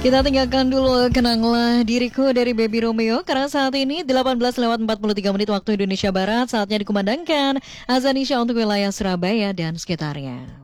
Kita tinggalkan dulu Kenanglah Diriku dari Baby Romeo karena saat ini 18:43 waktu Indonesia Barat, saatnya dikumandangkan azan Isya untuk wilayah Surabaya dan sekitarnya.